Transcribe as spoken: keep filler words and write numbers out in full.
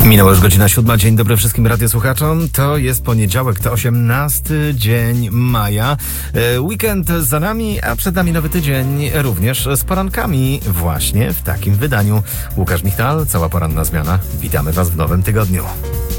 Minęła już godzina siódma. Dzień dobry wszystkim radiosłuchaczom. To jest poniedziałek, to osiemnasty dzień maja. Weekend za nami, a przed nami nowy tydzień również z porankami właśnie w takim wydaniu. Łukasz Michtal, cała poranna zmiana. Witamy Was w nowym tygodniu.